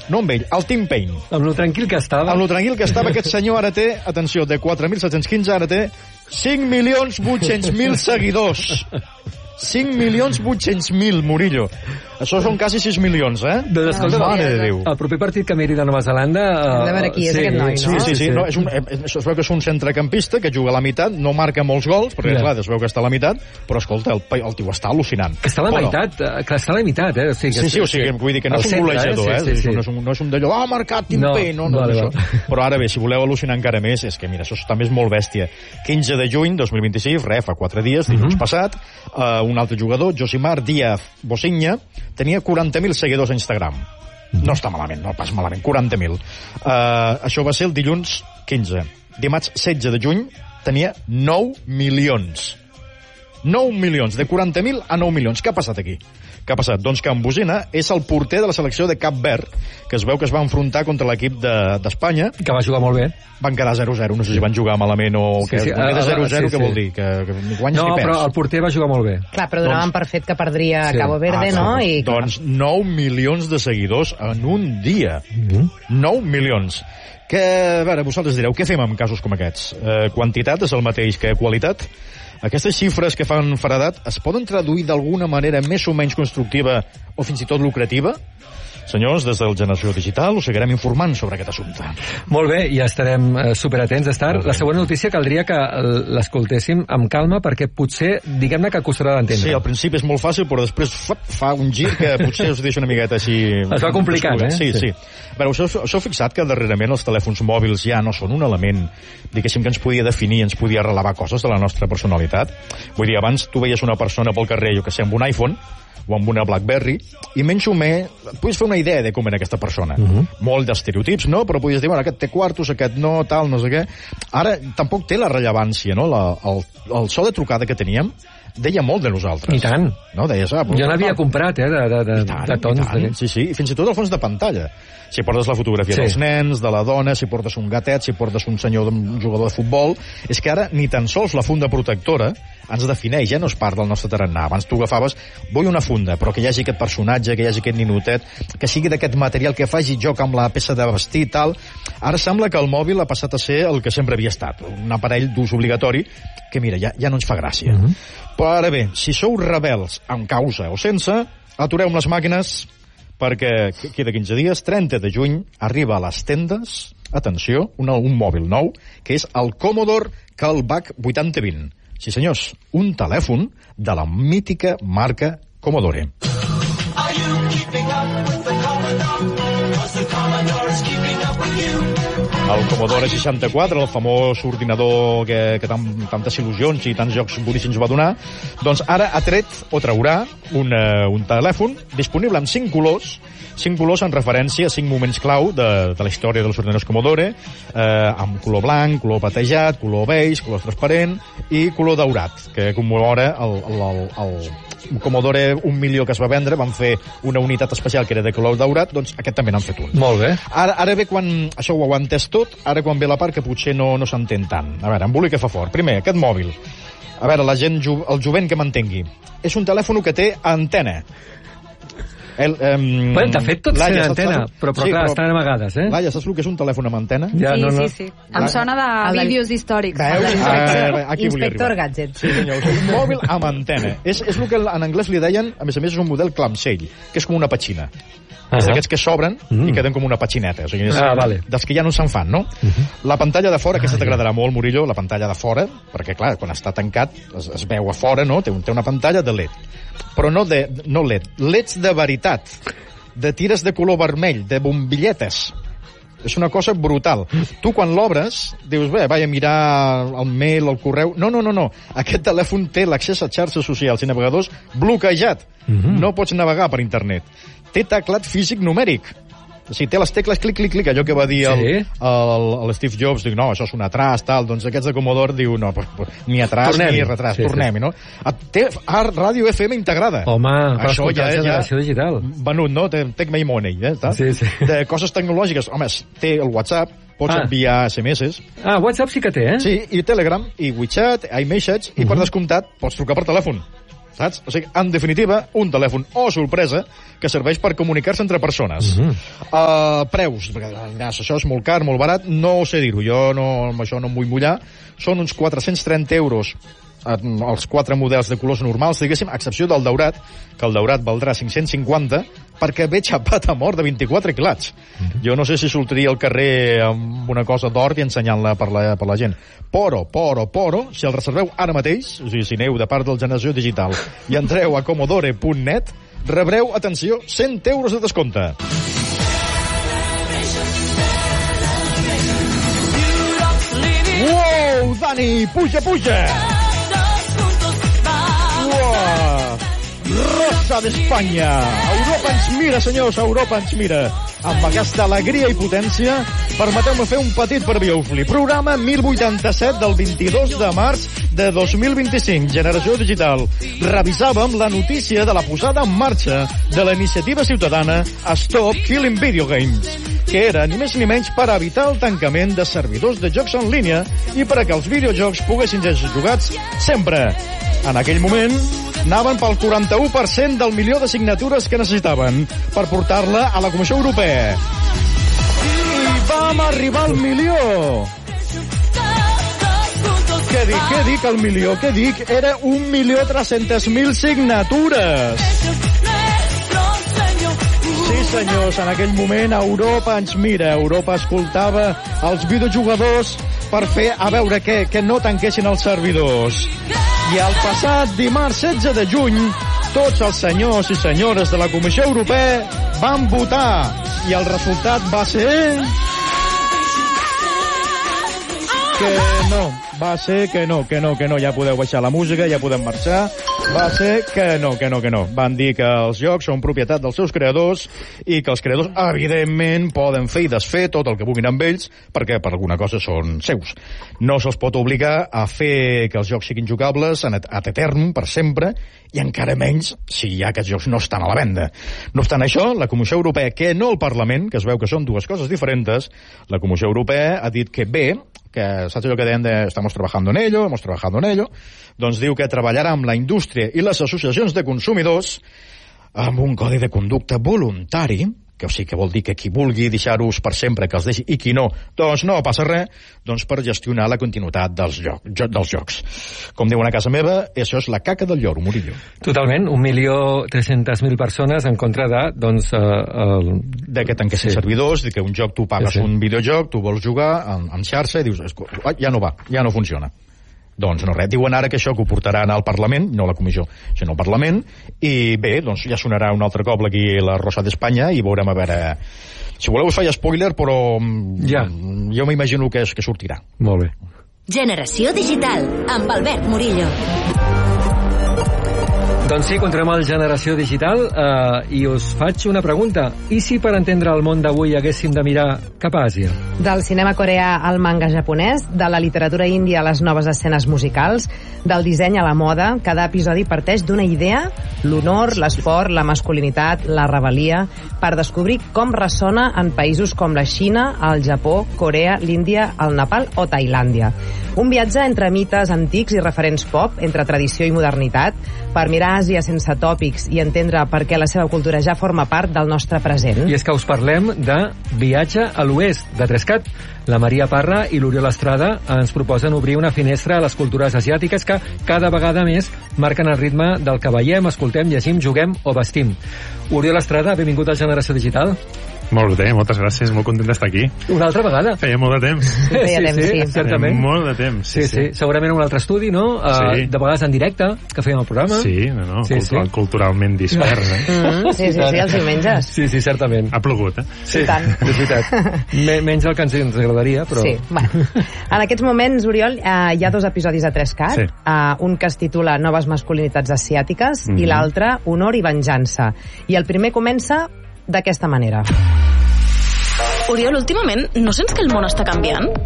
No amb ell, el Tim Payne. Amb lo tranquil que estava. Amb lo tranquil que estava, aquest senyor ara té, atenció, de 4.715 ara té 5.800.000 seguidors. 5.800.000, Murillo. Això són quasi 6 milions, eh? Doncs escolta, mare de Déu. El proper partit que miri de Nova Zelanda... Hem de veure qui és aquest noi, no? Sí. No, es veu que és un centrecampista que juga a la meitat, no marca molts gols, perquè clar, es veu que està a la meitat, però escolta, el tio està al·lucinant. Que està a la meitat, que està a la meitat, eh? Sí, vull dir que no és un golejador, no és un d'allò, marcat, Tim Payne, no, això. Però ara bé, si voleu al·lucinar encara més, és que mira, això també és molt bèstia. 15 de juny 2026, fa 4 dies, dilluns passat, un altre jugador, Josimar Díaz Bocinha, tenia 40.000 seguidors a Instagram. No està malament, no pas malament, 40.000. Això va ser el dilluns 15. Dimarts 16 de juny tenia 9 milions. 9 milions, de 40.000 a 9 milions. Què ha passat aquí? Què ha passat? Doncs que en Bocina és el porter de la selecció de Cap Verd, que es veu que es va enfrontar contra l'equip d'Espanya. Que va jugar molt bé. Van quedar 0-0, no sé si van jugar malament o... Sí, 0-0, què vol dir? Que guanyes no, ni perds. Però el porter va jugar molt bé. Clar, però donaven per fet que perdria Cabo Verde, no? I... Doncs 9 milions de seguidors en un dia. 9 milions. Que, a veure, vosaltres direu, què fem en casos com aquests? Quantitat és el mateix que qualitat? Aquestes xifres que fan feredat es poden traduir d'alguna manera més o menys constructiva o fins i tot lucrativa? Senyors, des del Generació Digital us seguirem informant sobre aquest assumpte. Molt bé, ja estarem superatents d'estar. La següent notícia caldria que l'escoltéssim amb calma perquè potser, diguem-ne que costarà d'entendre. Sí, al principi és molt fàcil, però després fa un gir que potser us deixa una miqueta així... Es va complicant, eh? Sí. A veure, us heu fixat que darrerament els telèfons mòbils ja no són un element, diguéssim, que ens podia definir, ens podia relevar coses de la nostra personalitat? Vull dir, abans tu veies una persona pel carrer, jo que sé, amb un iPhone, o amb una BlackBerry, i menys o menys podies fer una idea de com era aquesta persona. Molt d'estereotips, no? Però podies dir, bueno, aquest té quartos, aquest no, tal, no sé què. Ara tampoc té la rellevància, no? El so de trucada que teníem deia molt de nosaltres. I tant. No? Deies, jo n'havia comprat, de tons. Sí, fins i tot el fons de pantalla. Si portes la fotografia dels nens, de la dona, si portes un gatet, si portes un senyor, un jugador de futbol... És que ara ni tan sols la funda protectora ens defineix, ja no es parla del nostre tarannà. Abans tu agafaves, vull una funda, però que hi hagi aquest personatge, que hi hagi aquest ninotet, que sigui d'aquest material, que faci joc amb la peça de vestir i tal. Ara sembla que el mòbil ha passat a ser el que sempre havia estat, un aparell d'ús obligatori, que mira, ja no ens fa gràcia. Però ara bé, si sou rebels amb causa o sense, atureu les màquines, perquè queda 15 dies, 30 de juny, arriba a les tendes, atenció, un mòbil nou, que és el Commodore Callback 8020. Sí, senyors, un telèfon de la mítica marca Commodore. El Commodore 64, el famós ordinador que tantes il·lusions i tants jocs boníssims va donar, doncs ara ha tret o traurà un telèfon disponible en 5 colors en referència a 5 moments clau de la història dels ordinadors Commodore, amb color blanc, color patejat, color beige, color transparent i color daurat, que commemora el Commodore 1.000.000 que es va vendre, van fer una unitat especial que era de color daurat, doncs aquest també n'han fet un. Molt bé. Ara ve quan això ho heu entès tot, ara quan ve la part que potser no s'entén tant. A veure, embolic que fa fort. Primer, aquest mòbil. A veure, la gent, el jovent que m'entengui. És un telèfon que té antena. De fet, tot té antena, però clar, estan amagades, eh? Laia, saps el que és un telèfon amb antena? Sí. Em sona de vídeos històrics. Inspector Gadget. Sí, senyor, és un mòbil amb antena. És el que en anglès li deien, a més és un model clamshell, que és com una petxina. És d'aquests que s'obren i queden com una petxineta. O sigui, dels que ja no se'n fan, no? La pantalla de fora, aquesta t'agradarà molt, Murillo, la pantalla de fora, perquè, clar, quan està tancat es veu a fora, no? Té una pantalla de LED. Però no LED, LEDs de veritat, de tires de color vermell, de bombilletes. És una cosa brutal. Tu, quan l'obres, dius, bé, vaig a mirar el mail, el correu... No. Aquest telèfon té l'accés a xarxes socials i navegadors bloquejat. No pots navegar per internet. Té teclat físic numèric. O sigui, té les tecles clic, clic, clic, allò que va dir el Steve Jobs, diu, no, això és un atras, tal, doncs aquests de Commodore diu, no, ni atras ni retras, tornem-hi, no? Té ràdio FM integrada. Home, per això escoltar Generació Digital. Venut, no? Take my money, Sí. De coses tecnològiques. Home, té el WhatsApp, pots enviar SMS. WhatsApp sí que té, eh? Sí, i Telegram, i WeChat, iMessage, i per descomptat pots trucar per telèfon. saps? O sigui, en definitiva, un telèfon sorpresa que serveix per comunicar-se entre persones. Preus, això és molt car, molt barat, no sé dir-ho, jo amb això no em vull mullar, són uns 430 euros els 4 models de colors normals, diguéssim, a excepció del daurat, que el daurat valdrà 550, perquè ve xapat a mort de 24 quilats. Jo no sé si sortiria al carrer amb una cosa d'or i ensenyant-la per la gent. Poro, si el reserveu ara mateix, o sigui, si aneu de part del Generació Digital i entreu a comodore.net, rebreu, atenció, 100 euros de descompte. Uau, Dani, puja! Rosa d'Espanya. Europa ens mira, senyors, Europa ens mira. Amb aquesta alegria i potència, permeteu-me fer un petit perviufli. Programa 1087 del 22 de març de 2025, Generació Digital. Revisàvem la notícia de la posada en marxa de la iniciativa ciutadana Stop Killing Video Games, que era ni més ni menys per evitar el tancament de servidors de jocs en línia i per a que els videojocs poguessin ser jugats sempre. En aquell moment, anaven pel 41% del milió de signatures que necessitaven per portar-la a la Comissió Europea. I vam arribar al milió! Què dic, el milió? Què dic? Era 1.300.000 signatures! Sí, senyors, en aquell moment Europa ens mira. Europa escoltava els videojugadors per fer, a veure, que no tanquessin els servidors. I el passat dimarts 16 de juny, tots els senyors i senyores de la Comissió Europea van votar. I el resultat va ser... que no. Ja podeu baixar la música, ja podem marxar. Va ser que no. Van dir que els jocs són propietat dels seus creadors i que els creadors, evidentment, poden fer i desfer tot el que vulguin amb ells perquè per alguna cosa són seus. No se'ls pot obligar a fer que els jocs siguin jugables ad eternum, per sempre, i encara menys si ja aquests jocs no estan a la venda. No obstant això, la Comissió Europea, que no el Parlament, que es veu que són dues coses diferents, la Comissió Europea ha dit que bé, que saps allò que deien de estamos trabajando en ello, doncs diu que treballarà amb la indústria i les associacions de consumidors amb un codi de conducta voluntari, que o sigui que vol dir que qui vulgui deixar-los per sempre que els deixi i qui no, doncs no passa res, doncs per gestionar la continuïtat dels jocs. Com diuen a casa meva, això és la caca del lloro, Murillo. Totalment, 1.300.000 persones en contra de, doncs... de que tanquessin servidors, de que un joc tu pagues un videojoc, tu vols jugar en xarxa i dius, ja no va, ja no funciona. Doncs no res, diuen ara que això que ho portaran al Parlament, no a la Comissió, sinó al Parlament, i bé, doncs ja sonarà un altre cop aquí la Rosa d'Espanya i veurem a veure... Si voleu us faig spoiler, però jo m'imagino que sortirà. Molt bé. Generació Digital, amb Albert Murillo. Doncs sí, continuem al Generació Digital i us faig una pregunta. I si per entendre el món d'avui haguéssim de mirar cap a Àsia? Del cinema coreà al manga japonès, de la literatura índia a les noves escenes musicals, del disseny a la moda, cada episodi parteix d'una idea, l'honor, l'esport, la masculinitat, la rebel·lia, per descobrir com ressona en països com la Xina, el Japó, Corea, l'Índia, el Nepal o Tailàndia. Un viatge entre mites antics i referents pop, entre tradició i modernitat, per mirar Àsia sense tòpics i entendre per què la seva cultura ja forma part del nostre present. I és que us parlem de Viatge a l'Oest, de Trescat. La Maria Parra i l'Oriol Estrada ens proposen obrir una finestra a les cultures asiàtiques que cada vegada més marquen el ritme del que veiem, escoltem, llegim, juguem o vestim. Oriol Estrada, benvingut a Generació Digital. Molt bé, moltes gràcies, molt content d'estar aquí. Una altra vegada. Feia molt de temps. Sí, certament. Molt de temps. Sí. Segurament un altre estudi, no? De vegades en directe, que fèiem el programa. Culturalment dispers, Sí, els diumenges. Sí, certament. Ha plogut, Sí, tant. És veritat. Menys el que ens agradaria, però... Sí, bueno. En aquests moments, Oriol, hi ha 2 episodis a Trescat, un que es titula Noves masculinitats asiàtiques i l'altre Honor i venjança. I el primer comença d'aquesta manera. Oriol, últimament, no sents que el món està canviant?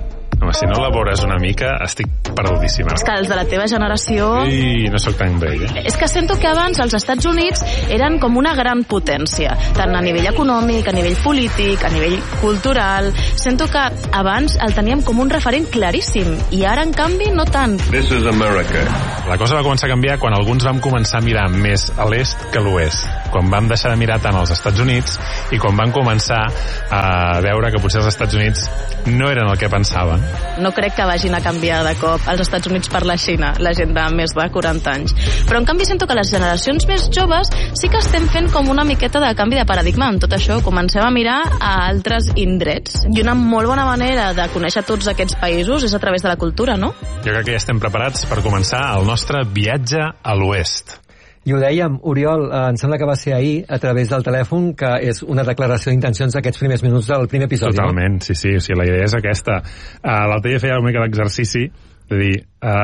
Home, si no elabores una mica, estic perdudíssima. És que els de la teva generació... I no sóc tan vell, És que sento que abans els Estats Units eren com una gran potència, tant a nivell econòmic, a nivell polític, a nivell cultural. Sento que abans el teníem com un referent claríssim, i ara, en canvi, no tant. This is America. La cosa va començar a canviar quan alguns vam començar a mirar més a l'est que a l'oest, quan vam deixar de mirar tant als Estats Units i quan vam començar a veure que potser els Estats Units no eren el que pensaven. No crec que vagin a canviar de cop els Estats Units per la Xina, la gent de més de 40 anys. Però en canvi sento que les generacions més joves sí que estem fent com una miqueta de canvi de paradigma amb tot això. Comencem a mirar a altres indrets. I una molt bona manera de conèixer tots aquests països és a través de la cultura, no? Jo crec que ja estem preparats per començar el nostre viatge a l'oest. I ho dèiem, Oriol, em sembla que va ser ahir, a través del telèfon, que és una declaració d'intencions d'aquests primers minuts del primer episodi. Totalment, no? Sí, la idea és aquesta. L'altre dia feia una mica l'exercici de dir,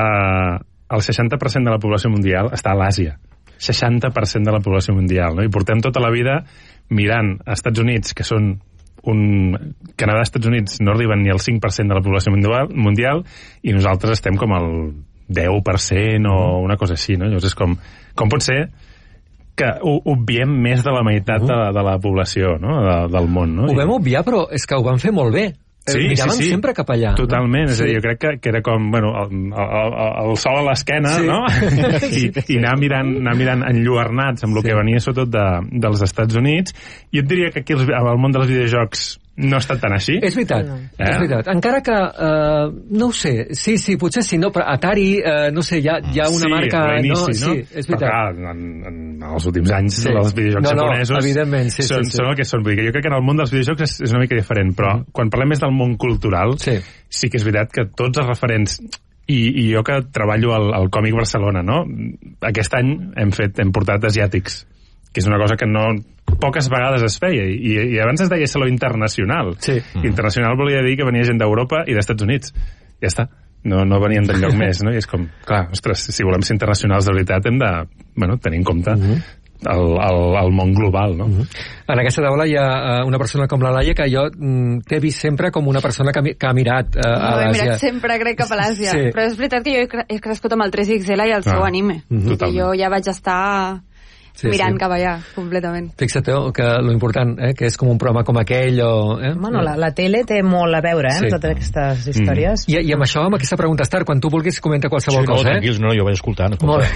el 60% de la població mundial està a l'Àsia. 60% de la població mundial, no? I portem tota la vida mirant als Estats Units, que són Canadà i Estats Units no arriben ni al 5% de la població mundial, i nosaltres estem com al 10% o una cosa així, no? Llavors és com pot ser que obviem més de la meitat de la població, no? Del món, no? Ho vam obviar, però és que ho van fer molt bé. Miraven sempre cap allà. Totalment, és a dir, jo crec que era com, bueno, el sol a l'esquena, no? I anar mirant enlluernats amb el que venia sobretot dels Estats Units. Jo et diria que aquí al món dels videojocs no ha estat tan així. És veritat, és veritat. Encara que, no ho sé, sí, potser sí, no, però Atari, no sé, hi ha una marca... L'inici, no? Sí, és veritat. Però clar, en els últims anys els videojocs japonesos evidentment, són el que són. Vull dir que jo crec que en el món dels videojocs és una mica diferent, però quan parlem més del món cultural, sí que és veritat que tots els referents... I jo que treballo al Còmic Barcelona, no? Aquest any hem portat asiàtics, que és una cosa que poques vegades es feia, i abans es deia saló internacional. Internacional volia dir que venia gent d'Europa i d'Estats Units. Ja està. No venien d'enlloc més, no? I és com, clar, ostres, si volem ser internacionals de veritat hem de, tenir en compte el món global, no? En aquesta taula hi ha una persona com la Laia que jo t'he vist sempre com una persona que ha mirat a l'Àsia. He mirat sempre, crec, cap a l'Àsia. Però és veritat que jo he crescut amb el 3XL i el seu anime. I jo ja vaig estar... mirant cap allà, completament. Fixa't que lo important, que és com un programa com aquell o... Bueno, la tele té molt a veure, amb totes aquestes històries. I amb això, amb aquesta pregunta, Estar, quan tu vulguis comenta qualsevol cosa, tranquils, jo vaig escoltant.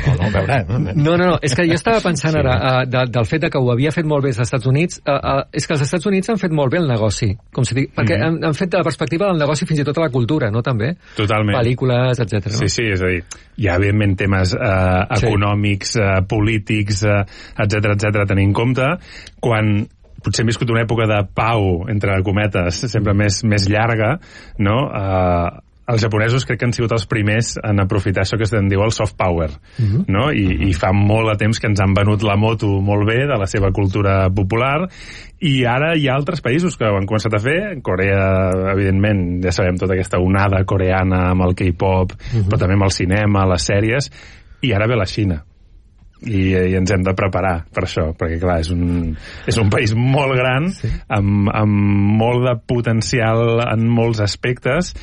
No, és que jo estava pensant ara del fet que ho havia fet molt bé als Estats Units, és que els Estats Units han fet molt bé el negoci, com si dic, perquè han fet de la perspectiva del negoci fins i tot a la cultura, no, també? Totalment. Pel·lícules, etc. Sí, és a dir, hi ha evidentment temes econòmics, polítics, etcètera, a tenir en compte, quan potser hem viscut una època de pau, entre cometes, sempre més llarga, no? Els japonesos crec que han sigut els primers en aprofitar això que se'n diu el soft power, no? I fa molt de temps que ens han venut la moto molt bé de la seva cultura popular, i ara hi ha altres països que ho han començat a fer. Corea, evidentment, ja sabem tota aquesta onada coreana amb el K-pop, però també amb el cinema, les sèries, i ara ve la Xina. I ens hem de preparar per això, perquè clar, és un país molt gran, amb molt de potencial en molts aspectes,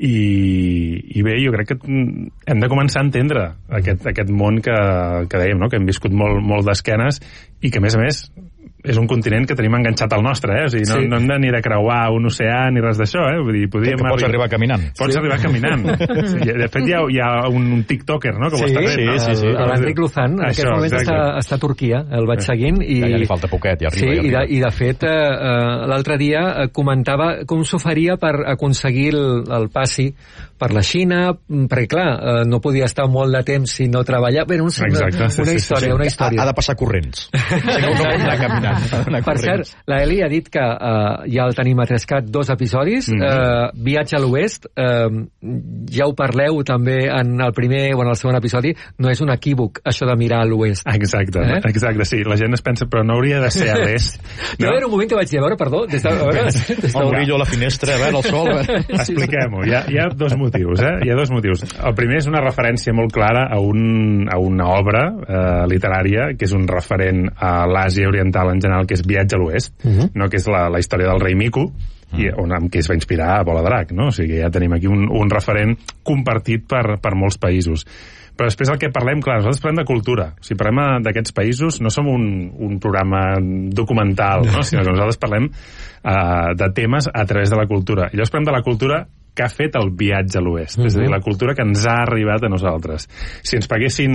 i bé, jo crec que hem de començar a entendre aquest món que dèiem, no? Que hem viscut molt d'esquenes, i que a més és un continent que tenim enganxat al nostre, o sigui, no hem de ni de creuar un oceà ni res d'això, vull dir, podríem... Que pots arribar caminant. Pots arribar caminant. De fet, hi ha un tiktoker, no?, que ho està fent. Sí. L'Enric Luzán, en aquest moment està a Turquia, el vaig seguint, i... Ja li falta poquet, ja arriba. I de fet, l'altre dia comentava com s'ho faria per aconseguir el passi per la Xina, perquè, clar, no podia estar molt de temps si no treballava. Bé, una història. Ha de passar corrents. No pot anar caminant. Per cert, la Eli ha dit que ja el tenim a Trescat 2 episodis, Viatge a l'Oest, ja ho parleu també en el primer o en el segon episodi, no és un equívoc això de mirar a l'Oest. Exacte, sí, la gent es pensa, però no hauria de ser a l'Est. Jo era un moment que vaig dir, a veure, perdó, el Murillo a la finestra, a veure el sol... Expliquem-ho, hi ha dos motius, hi ha dos motius. El primer és una referència molt clara a una obra literària, que és un referent a l'Àsia Oriental en general, que és Viatge a l'Oest, no? Que és la història del rei Mico, i amb què es va inspirar a Bola Drac, no? O sigui, ja tenim aquí un referent compartit per molts països. Però després el que parlem, clar, nosaltres parlem de cultura. Si parlem d'aquests països, no som un programa documental, no? Sinó que nosaltres parlem de temes a través de la cultura. I llavors parlem de la cultura que ha fet el viatge a l'oest, és a dir, la cultura que ens ha arribat a nosaltres. Si ens paguessin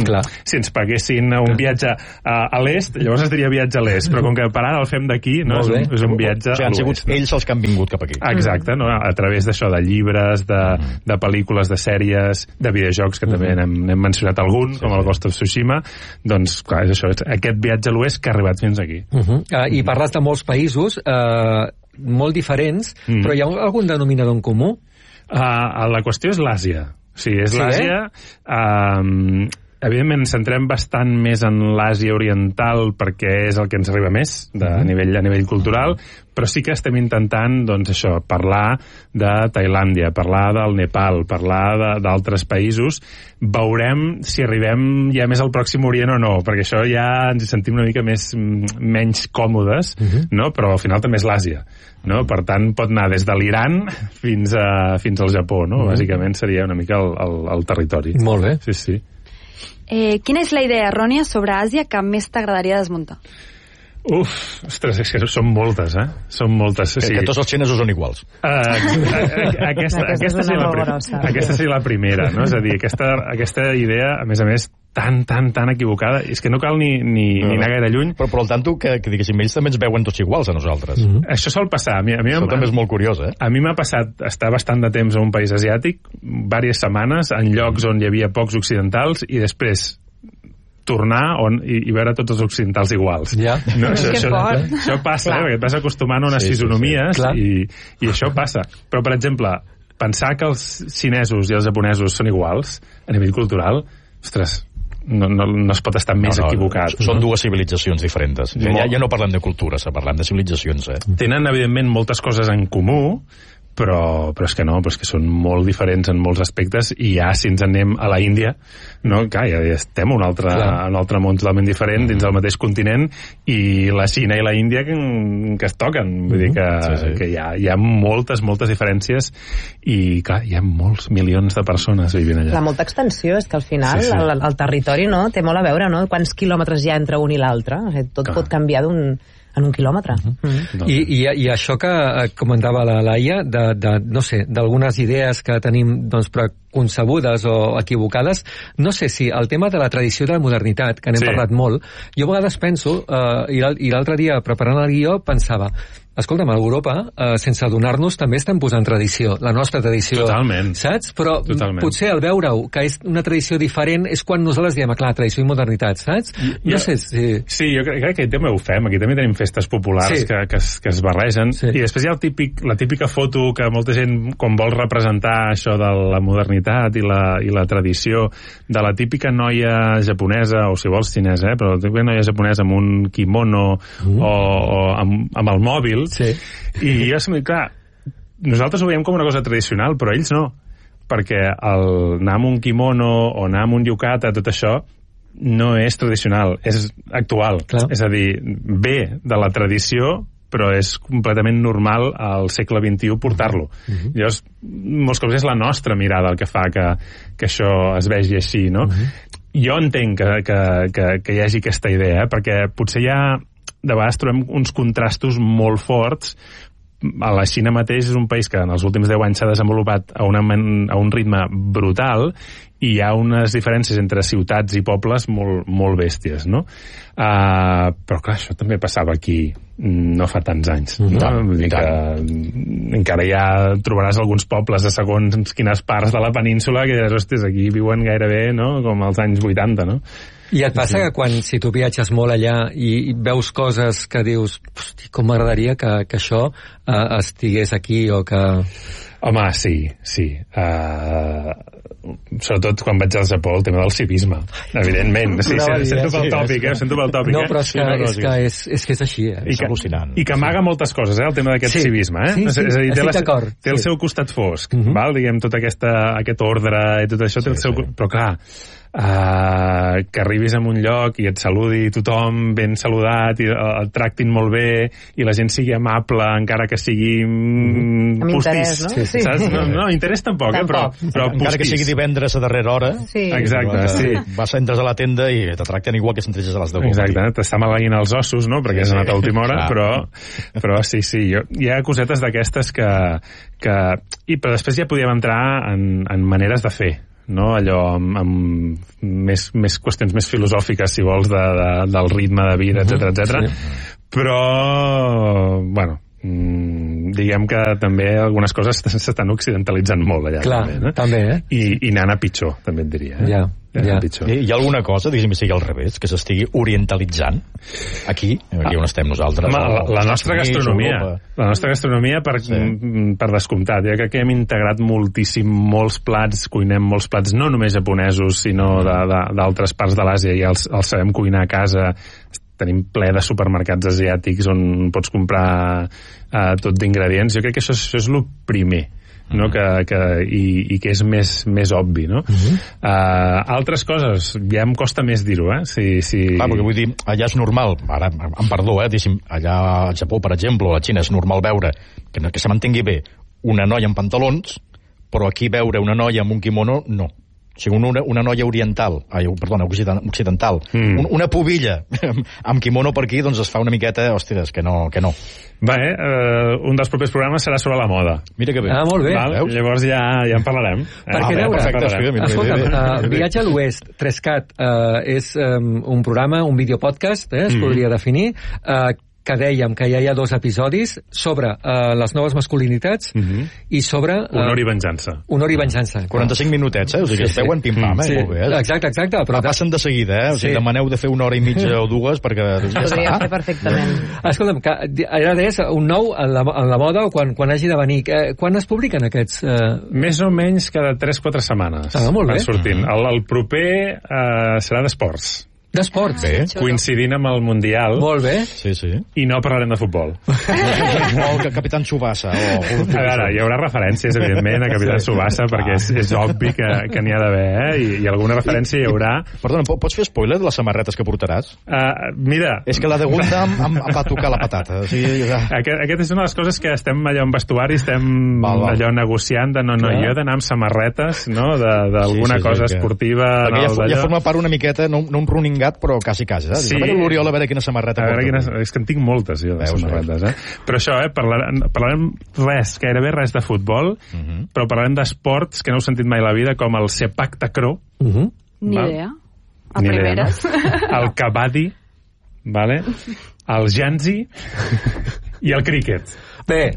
un viatge a l'est, llavors es diria viatge a l'est, però com que per ara el fem d'aquí, no? És un viatge a l'oest. Han sigut ells els que han vingut cap aquí. Exacte, no? A través d'això, de llibres, de pel·lícules, de sèries, de videojocs, que també n'hem mencionat algun, com el Ghost of Tsushima, doncs, clar, és això, és aquest viatge a l'oest que ha arribat fins aquí. I parles de molts països molt diferents, però hi ha algun denominador en comú? La qüestió és l'Àsia. O sigui, és l'Àsia... Evidentment, ens centrem bastant més en l'Àsia oriental perquè és el que ens arriba més a nivell cultural, però sí que estem intentant, doncs això, parlar de Tailàndia, parlar del Nepal, parlar d'altres països. Veurem si arribem ja més al Pròxim Orient o no, perquè això ja ens sentim una mica menys còmodes, no? Però al final també és l'Àsia. No? Per tant, pot anar des de l'Iran fins al Japó, no? Bàsicament seria una mica el territori. Molt bé. Sí, sí. Quina és la idea errònia sobre Àsia que més t'agradaria desmuntar? Ostres, és que són moltes, Són moltes. Que tots els xinesos són iguals. Aquesta seria la primera, no? És a dir, aquesta idea, a més, tan equivocada, és que no cal ni anar gaire lluny. Però per tant, que diguéssim, ells també ens veuen tots iguals a nosaltres. Això sol passar. Això també és molt curiós, A mi m'ha passat estar bastant de temps a un país asiàtic, diverses setmanes, en llocs on hi havia pocs occidentals, i després tornar i veure tots els occidentals iguals. Ja. No, això passa, perquè et vas acostumant a unes fisonomies i això passa. Però, per exemple, pensar que els xinesos i els japonesos són iguals a nivell cultural, ostres, no es pot estar més equivocat. Són dues civilitzacions diferents. Ja no parlem de cultures, parlem de civilitzacions. Tenen, evidentment, moltes coses en comú, però és que no, però és que són molt diferents en molts aspectes, i ja si ens anem a la Índia, no, clar, ja estem en un altre món totalment diferent dins del mateix continent, i la Xina i la Índia que es toquen, vull dir que hi ha moltes diferències, i clar, hi ha molts milions de persones vivint allà. La molta extensió, és que al final el territori té molt a veure, no? Quants quilòmetres hi ha entre un i l'altre, tot pot canviar en un quilòmetre. I això que comentava la Laia, no sé, d'algunes idees que tenim preconcebudes o equivocades, no sé si el tema de la tradició i de la modernitat, que n'hem parlat molt, jo a vegades penso, i l'altre dia preparant el guió pensava, escolta'm, a Europa, sense adonar-nos, també estem posant tradició, la nostra tradició. Totalment. Saps? Però potser al veure-ho, que és una tradició diferent, és quan nosaltres diem, clar, tradició i modernitat, saps? No sé si... Sí, jo crec que també ho fem. Aquí també tenim festes populars que es barregen. I després hi ha la típica foto que molta gent, com vol representar això de la modernitat i la tradició, de la típica noia japonesa, o si vols xinesa, però la típica noia japonesa amb un kimono o amb el mòbil. I jo som, clar, nosaltres ho veiem com una cosa tradicional, però ells no, perquè anar amb un kimono o anar amb un yukata, tot això no és tradicional, és actual. És a dir, ve de la tradició, però és completament normal al segle XXI portar-lo. Llavors, molts cops és la nostra mirada el que fa que això es vegi així, no? Jo entenc que hi hagi aquesta idea, perquè potser de vegades trobem uns contrastos molt forts. A la Xina mateix és un país que en els últims 10 anys s'ha desenvolupat a un ritme brutal, i hi ha unes diferències entre ciutats i pobles molt bèsties, no? Però clar, això també passava aquí no fa tants anys, no? Vull dir que encara ja trobaràs alguns pobles de segons quines parts de la península que diràs, hòsties, aquí viuen gairebé, no?, com als anys 80, no? I et passa que si tu viatges molt allà i veus coses que dius, hosti, com m'agradaria que això estigués aquí, o que... Home, sí. Sobretot quan vaig al Japó, el tema del civisme, evidentment. Sento pel tòpic. No, però és que és així, és al·lucinant. I que amaga moltes coses, el tema d'aquest civisme, És a dir, té el seu costat fosc, val? Diguem, tot aquest ordre i tot això té el seu... Però clar, que arribis a un lloc i et saludi tothom ben saludat i et tractin molt bé i la gent sigui amable encara que sigui amb interès, no? Sí. Saps? No, interès tampoc, però encara que sigui divendres a darrera hora. Sí. Exacte, sí. Entres a la tenda i te tracten igual que si entressis a les 10. Exacte, t'està maleint els ossos, no?, perquè has anat a última hora, però sí, hi ha cosetes d'aquestes però després ja podíem entrar en maneres de fer, no? Allò amb més qüestions més filosòfiques, si vols, del ritme de vida, etc. Però, bueno, diguem que també algunes coses s'estan occidentalitzant molt allà. Clar, també, I anant a pitjor, també et diria. Ja. Hi ha alguna cosa, diguéssim, sigui al revés, que s'estigui orientalitzant aquí on estem nosaltres? La nostra gastronomia, per descomptat. Ja que hem integrat moltíssim molts plats, cuinem molts plats no només japonesos, sinó d'altres parts de l'Àsia, i els sabem cuinar a casa. Tenim ple de supermercats asiàtics on pots comprar tot d'ingredients. Jo crec que això és el primer, no? I que és més obvi, no? Altres coses ja em costa més dir-ho, Clar, perquè vull dir, allà és normal, ara em perdó, allà al Japó, per exemple, o a la Xina és normal veure que se mantengui bé una noia amb pantalons, però aquí veure una noia amb un kimono, no. O sigui, una noia occidental, una pubilla amb kimono per aquí, doncs es fa una miqueta, hòsties, que no. Va, un dels propers programes serà sobre la moda. Mira que bé. Molt bé. Llavors ja en parlarem. Perquè escolta'm, Viatge a l'Oest, 3CAT, és un programa, un videopodcast, es podria definir, que dèiem que ja hi ha 2 episodis sobre les noves masculinitats i sobre... Honor i venjança. 45 minutets, O sigui, esteu en pim-pam, molt bé. Exacte. Però passen de seguida, O sigui, demaneu de fer 1 hora i mitja o 2, perquè ja podria fer perfectament. Escolta'm, ara deies un nou en la moda o quan hagi de venir. Quan es publiquen aquests? Més o menys cada 3-4 setmanes. Molt bé. Sortint. El proper serà d'esports. D'esports. Coincidint amb el Mundial. Molt bé. Sí. I no parlarem de futbol. O el Capitán Tsubasa. A veure, hi haurà referències, evidentment, a Capitán Tsubasa, perquè és obvi que n'hi ha d'haver, i alguna referència hi haurà. Perdona, pots fer spoiler de les samarretes que portaràs? Mira... És que la de Gundam em va tocar la patata. O sigui, Aquest és una de les coses que estem allò en vestuari, estem allò negociant de no, jo he d'anar amb samarretes, no?, d'alguna cosa esportiva. Perquè ja forma part una miqueta, no un running gat, però quasi. Sí. L'Oriol, a veure quina samarreta porta. És que en tinc moltes, jo, de samarretes. Però això, parlarem gairebé res de futbol, però parlarem d'esports que no heu sentit mai a la vida, com el sepak takraw. Ni idea. A primeres. El kabaddi, el janzi i el críquet. Bé,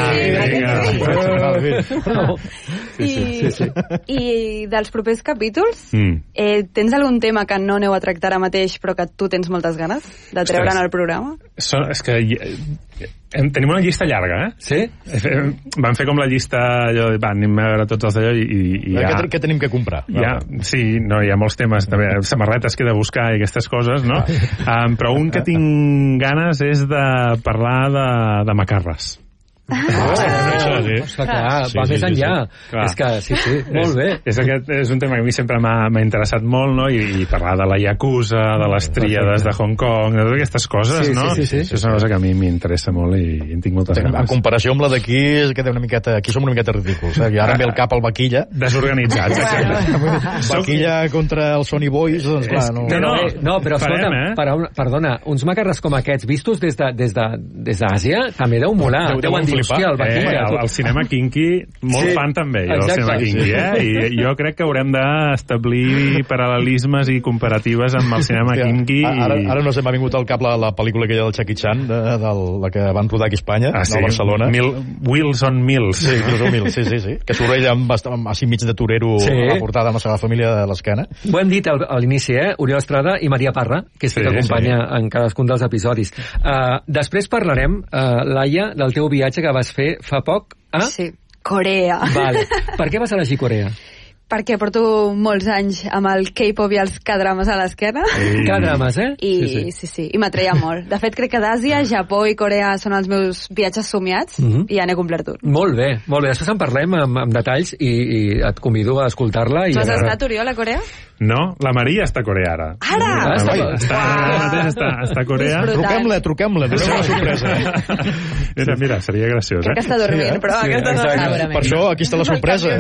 I dels propers capítols, tens algun tema que no aneu a tractar ara mateix però que tu tens moltes ganes de treure en el programa? És que tenim una llista llarga, Sí? Vam fer com la llista, anem a veure tots els d'allò i què tenim que comprar? Hi ha molts temes, també, samarretes que he de buscar i aquestes coses, no? Però un que tinc ganes és de parlar de macarres. Va més enllà. És que, sí, molt bé. És un tema que a mi sempre m'ha interessat molt, no? I parlar de la Yakuza, de les tríades de Hong Kong, de totes aquestes coses, no? Sí. Això és una cosa que a mi m'interessa molt i en tinc moltes ganes. En comparació amb la d'aquí, aquí som una miqueta ridículs. I ara ve el cap al Vaquilla. Desorganitzats, exacte. Vaquilla contra els Sony Boys, doncs clar, no. No, però escolta, perdona, uns macarres com aquests, vistos des d'Àsia, també deu molar. Deuen dir, hòstia, el Vaquilla. El cinema kinky, molt fan també, el cinema kinky, I jo crec que haurem d'establir paral·lelismes i comparatives amb el cinema kinky. Ara no se m'ha vingut al cap la pel·lícula aquella del Jackie Chan, la que van rodar aquí a Espanya, a Barcelona. Wheels on Mills. Sí, Wheels on Mills, sí. Que surt ell així mig de torero a portada amb la seva família de l'esquena. Ho hem dit a l'inici, Oriol Estrada i Maria Parra, que és que t'acompanya en cadascun dels episodis. Després parlarem, Laia, del teu viatge que vas fer fa poc a... Sí, Corea. Vale. Per què vas elegir Corea? perquè porto molts anys amb el K-pop i els K-drames a l'esquena. K-drames, Sí. I m'atreia molt. De fet, crec que d'Àsia, Japó i Corea són els meus viatges somiats i ja n'he complert un. Molt bé. Després en parlem amb detalls i et convido a escoltar-la. Tu has estat, Oriol, a Corea? No, la Maria està a Corea ara. Ara? Està a Corea. Truquem-la, donem una sorpresa. Mira, seria graciós, Crec que està dormint, però aquesta no està. Per això, aquí està la sorpresa.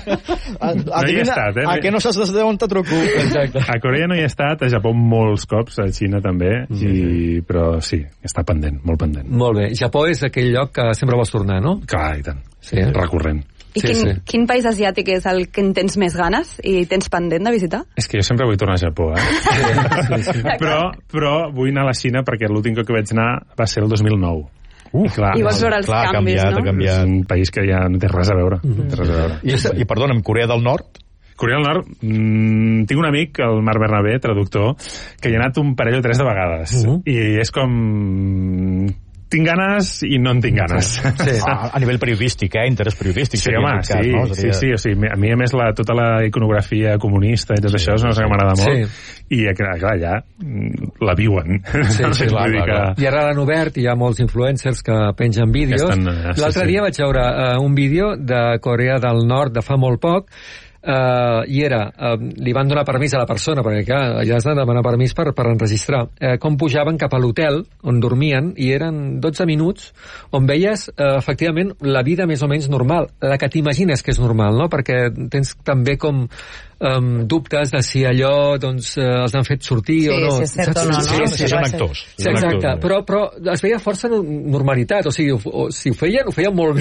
No hi he estat, A què no saps des d'on te truco? Exacte. A Corea no hi he estat, a Japó molts cops, a Xina també, però sí, està pendent, molt pendent. Molt bé. Japó és aquell lloc que sempre vols tornar, no? Clar, i tant. Sí. Recurrent. I quin país asiàtic és el que en tens més ganes i tens pendent de visitar? És que jo sempre vull tornar a Japó, Sí. Però vull anar a la Xina perquè l'últim que vaig anar va ser el 2009. I vols veure els canvis, no? Ha canviat. És un país que ja no té res a veure. I perdona'm, Corea del Nord? Corea del Nord, tinc un amic, el Marc Bernabé, traductor, que hi ha anat un parell o tres de vegades. I és com... tinc ganes i no en tinc ganes. Sí. A nivell periodístic, interès periodístic. Sí, home, sí. O sigui, a mi, a més, tota la iconografia comunista i tot això és una cosa que m'agrada molt. I, clar, ja la viuen. Sí, clar. I ara l'han obert i hi ha molts influencers que pengen vídeos. L'altre dia vaig veure un vídeo de Corea del Nord de fa molt poc, i li van donar permís a la persona, perquè clar, allà has de demanar permís per enregistrar, com pujaven cap a l'hotel on dormien, i eren 12 minuts on veies efectivament la vida més o menys normal, la que t'imagines que és normal, no? Perquè tens també com dubtes de si allò els han fet sortir o no. Sí, és cert o no. Sí, són actors. Sí, exacte, però es veia força normalitat, o sigui, si ho feien molt bé.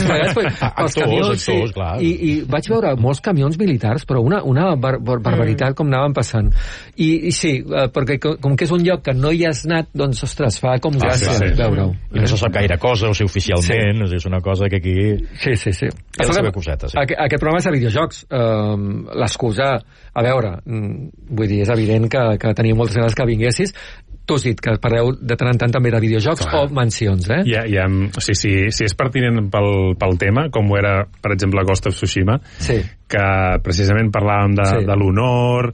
Actors, clar. I vaig veure molts camions militars, però una barbaritat com anaven passant. I sí, perquè com que és un lloc que no hi has anat, doncs, ostres, fa com gràcia veure-ho. I no se sap gaire cosa, o sigui, oficialment, és una cosa que aquí... Sí. Té la seva coseta, sí. Aquest programa és de videojocs. L'excusa, a veure, vull dir, és evident que tenia moltes ganes que vinguessis. Tu has dit que parleu de tant en tant també de videojocs o mencions, si és pertinent pel tema, com ho era, per exemple, Ghost of Tsushima, que precisament parlàvem de l'honor,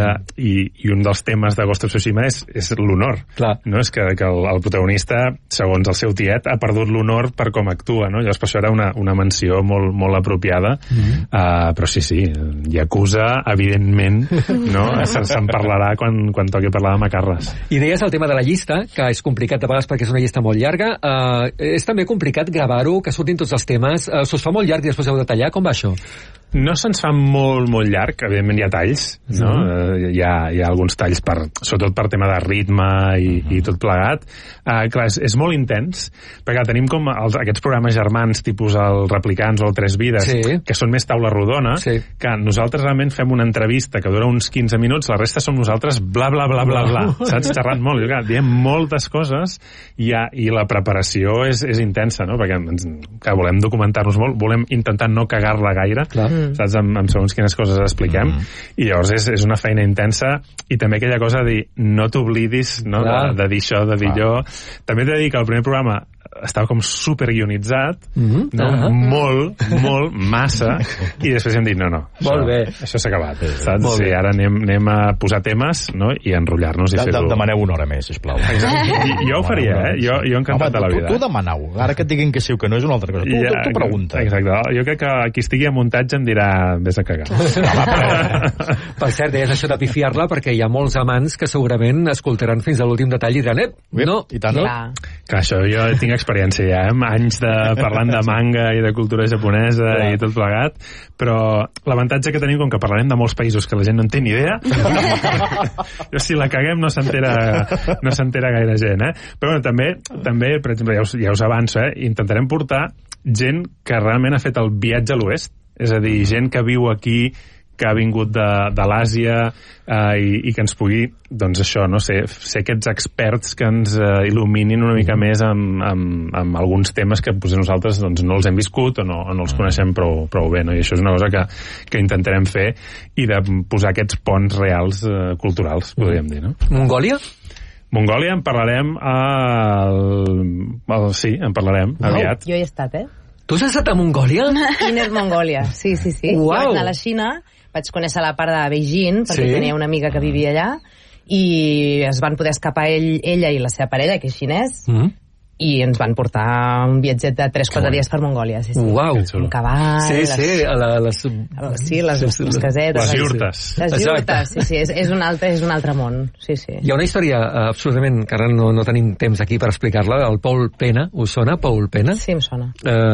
i un dels temes de Ghost of Tsushima és l'honor. No? És que el protagonista, segons el seu tiet, ha perdut l'honor per com actua, no? Llavors, per això era una menció molt, molt apropiada, però sí, Yakuza, evidentment, no? Se'n parlarà quan toqui parlar de macarres. I deies el tema de la llista, que és complicat de vegades perquè és una llista molt llarga. És també complicat gravar-ho, que surtin tots els temes. S'us fa molt llarg i després heu de tallar? Com va això? No se'ns fa molt, molt llarg, evidentment hi ha talls, no? Hi ha alguns talls, sobretot per tema de ritme i tot plegat. Clar, és molt intens, perquè tenim com aquests programes germans, tipus el Replicants o el Tres Vides, que són més taula rodona, que nosaltres realment fem una entrevista que dura uns 15 minuts, la resta som nosaltres bla, bla, bla, bla, bla, saps? Xerrant molt, i clar, diem moltes coses, i la preparació és intensa, no? Perquè volem documentar-nos molt, volem intentar no cagar-la gaire, saps, amb segons quines coses expliquem, i llavors és una feina intensa, i també aquella cosa de dir, no t'oblidis, no, de dir això, de dir allò. També t'he de dir que el primer programa estava com superguionitzat, no? Molt, massa, i després hem dit, no, això s'ha acabat, saps? Sí, ara anem a posar temes, no? I enrotllar-nos i fer-ho. Demaneu una hora més, sisplau. Jo ho faria, Jo encantat de la vida. Tu demaneu, ara que et diguin que sí o que no és una altra cosa. Tu pregunta. Exacte, jo crec que qui estigui a muntatge em dirà, vés a cagar. Per cert, deies això de pifiar-la, perquè hi ha molts amants que segurament escoltaran fins a l'últim detall i diran, no, i tant, no? Clar, això jo tinc experiència ja, anys parlant de manga i de cultura japonesa i tot plegat, però l'avantatge que tenim, com que parlarem de molts països que la gent no en té ni idea, si la caguem no s'entera gaire gent, Però bueno, també, per exemple, ja us avanço, intentarem portar gent que realment ha fet el viatge a l'oest, és a dir, gent que viu aquí, que ha vingut de l'Àsia, i que ens pugui, doncs això, no sé, ser aquests experts que ens il·luminin una mica més amb alguns temes que potser nosaltres doncs, no els hem viscut o no els coneixem prou bé, no? I això és una cosa que intentarem fer, i de posar aquests ponts reals culturals, podríem dir, no? Mongòlia? Mongòlia en parlarem en parlarem aviat. Jo hi he estat, Tu has estat a Mongòlia? Inner Mongòlia, sí. Uau. Jo vaig anar a la Xina, vaig conèixer la part de Beijing, perquè tenia una amiga que vivia allà, i es van poder escapar ella i la seva parella, que és xinès, i ens van portar un viatget de 3-4 dies per Mongòlia. Uau! Un cavall... les casetes... Les iurtes. Les iurtes, és un altre món. Sí. Hi ha una història absolutament, que ara no tenim temps aquí per explicar-la, del Paul Pena. Us sona, Paul Pena? Sí, em sona.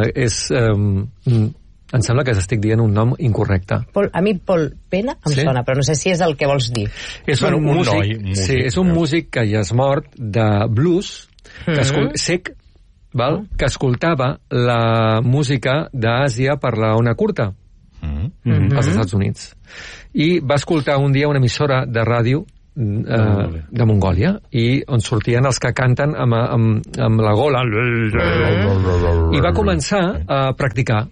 Em sembla que estic dient un nom incorrecte. A mi Paul Pena em sona, però no sé si és el que vols dir. És un músic, és un músic que ja és mort, de blues, sec, que escoltava la música d'Àsia per la ona curta als Estats Units. I va escoltar un dia una emissora de ràdio de Mongòlia, i on sortien els que canten amb la gola, i va començar a practicar,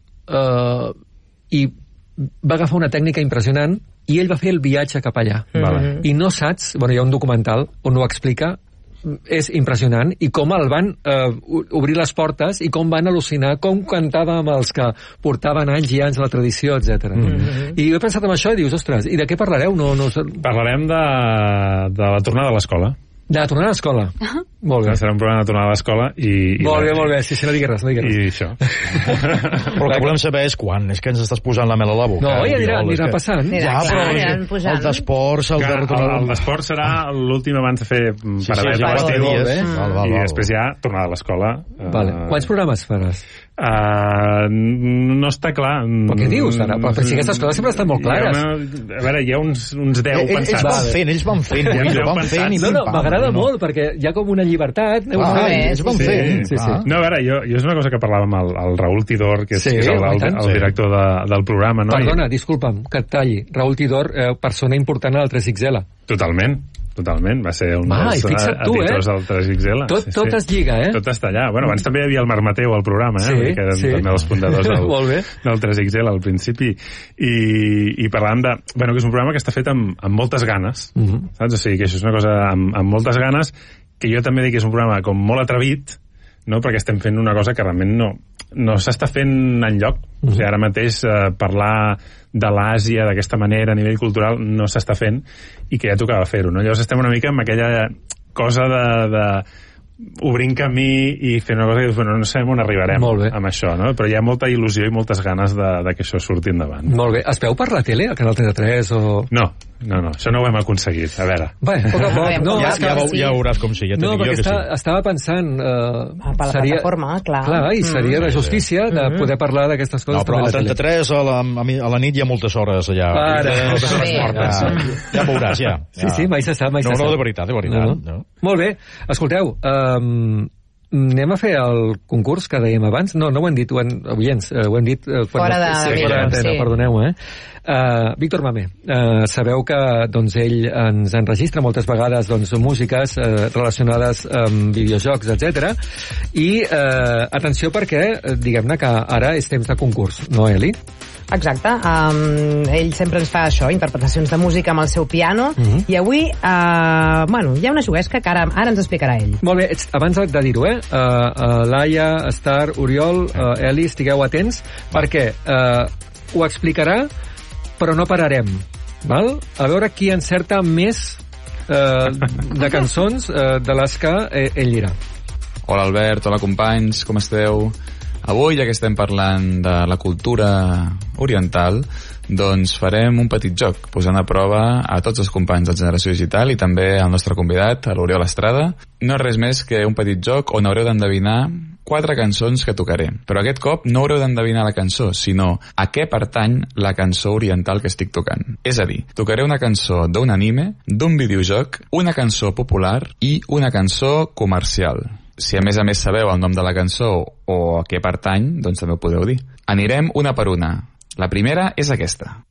i va agafar una tècnica impressionant, i ell va fer el viatge cap allà. I no saps, hi ha un documental on ho explica, és impressionant, i com el van obrir les portes, i com van al·lucinar, com cantava amb els que portaven anys i anys la tradició, etc. I jo he pensat en això i dius, ostres, i de què parlareu? Parlarem de la tornada a l'escola. De la tornada a l'escola. Molt bé. Serà un programa de tornada a l'escola i... Molt bé. Sí, no diguis res. I això. Però el que volem saber és quan. És que ens estàs posant la mel a la boca. No, ja anirà passant. Ja, però el d'esports... El d'esports serà l'últim abans de fer paradets de l'estiu. I després ja tornada a l'escola. Quants programes faràs? No està clar. Però què dius ara? Però si aquestes coses sempre estan molt clares. A veure, hi ha uns 10 pensats. Ells van fent. No, m'agrada molt, perquè hi ha com una llibertat. Ells van fent. No, a veure, jo és una cosa que parlàvem amb el Raül Tidor, que és el director del programa. Perdona, disculpa'm, que et talli. Raül Tidor, persona important al 3XL. Totalment, va ser un dels editors del 3XL. Tot es lliga, Tot està allà. Bueno, abans també hi havia el Marc Mateu al programa, que eren també els fundadors del 3XL al principi. I parlàvem de... Bueno, que és un programa que està fet amb moltes ganes, saps? O sigui, que això és una cosa amb moltes ganes, que jo també dic que és un programa com molt atrevit, no? Perquè estem fent una cosa que realment no s'està fent enlloc. O sigui, ara mateix parlar de l'Àsia d'aquesta manera a nivell cultural no s'està fent, i que ja tocava fer-ho, no? Llavors estem una mica amb aquella cosa de obrint camí i fent una cosa que dius, bueno, no sabem on arribarem amb això, no? Però hi ha molta il·lusió i moltes ganes de que això surti endavant. Molt bé. Es veu per la tele, al Canal 33 o...? No, això no ho hem aconseguit. A veure. Bé, ja veuràs com sí, ja t'he dit jo que sí. Estava pensant... per la plataforma, clar. Clar, i seria de justícia de poder parlar d'aquestes coses. No, però al 33 a la nit hi ha moltes hores allà. Ja veuràs, ja. Sí, mai se sap, mai se sap. No, de veritat. Molt bé. Escolteu, anem a fer el concurs que dèiem abans. No ho hem dit, oients, ho hem dit fora d'antena, perdoneu, Víctor Mamé, sabeu que ell ens enregistra moltes vegades músiques relacionades amb videojocs, etc. I atenció, perquè diguem-ne que ara és temps de concurs, no, Eli? Exacte, ell sempre ens fa això, interpretacions de música amb el seu piano, i avui hi ha una juguesca que ara ens explicarà ell. Molt bé, abans de dir-ho, Laia, Star, Oriol, Eli, estigueu atents, perquè ho explicarà, però no pararem, val? A veure qui encerta més de cançons de les que ell dirà. Hola Albert, hola companys, com esteu? Avui, ja que estem parlant de la cultura oriental, doncs farem un petit joc, posant a prova a tots els companys de Generació Digital i també al nostre convidat, a l'Oriol Estrada. No és res més que un petit joc on haureu d'endevinar 4 cançons que tocaré. Però aquest cop no haureu d'endevinar la cançó, sinó a què pertany la cançó oriental que estic tocant. És a dir, tocaré una cançó d'un anime, d'un videojoc, una cançó popular i una cançó comercial. Si a més sabeu el nom de la cançó o a què pertany, doncs també ho podeu dir. Anirem una per una. La primera és aquesta.